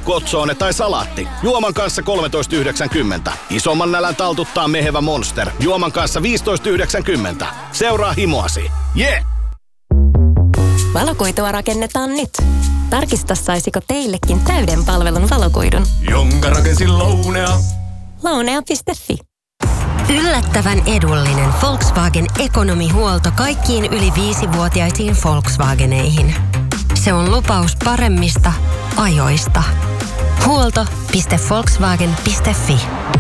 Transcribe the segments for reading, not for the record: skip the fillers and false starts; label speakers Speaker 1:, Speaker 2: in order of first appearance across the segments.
Speaker 1: Cozzone tai salaatti. Juoman kanssa 13,90. Isomman nälän taltuttaa mehevä Monster. Juoman kanssa 15,90. Seuraa himoasi. Yeah!
Speaker 2: Valokuitua rakennetaan nyt. Tarkista, saisiko teillekin täyden palvelun valokuidun.
Speaker 3: Jonka rakensin Lounea.
Speaker 2: Lounea.fi.
Speaker 4: Yllättävän edullinen Volkswagen ekonomihuolto kaikkiin yli 5-vuotiaisiin Volkswageneihin. Se on lupaus paremmista ajoista. Huolto.volkswagen.fi.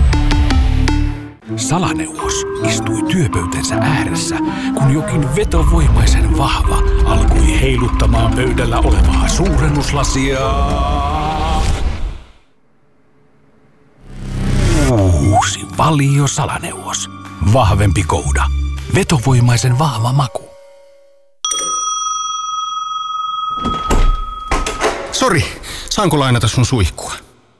Speaker 3: Salaneuvos istui työpöytänsä ääressä, kun jokin vetovoimaisen vahva alkoi heiluttamaan pöydällä olevaa suurennuslasia. Uusi Valio Salaneuvos. Vahvempi kouda. Vetovoimaisen vahva maku.
Speaker 5: Sori, saanko lainata sun suihkua?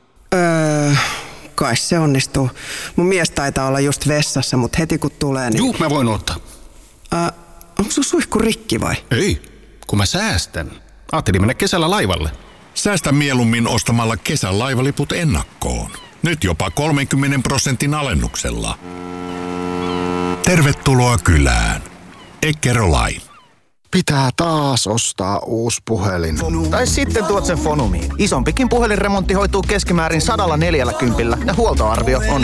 Speaker 6: Kai se onnistuu. Mun mies taitaa olla just vessassa, mutta heti kun tulee, niin...
Speaker 5: Juu, mä voin ottaa.
Speaker 6: Onko sun suihku rikki vai?
Speaker 5: Ei, kun mä säästän. Ajattelin mennä kesällä laivalle.
Speaker 7: Säästä mieluummin ostamalla kesän laivaliput ennakkoon. Nyt jopa 30% alennuksella. Tervetuloa kylään. Eckerö-Line.
Speaker 8: Pitää taas ostaa uusi puhelin.
Speaker 9: Tai sitten tuot sen Fonumiin. Isompikin puhelinremontti hoituu keskimäärin 140 ja huoltoarvio on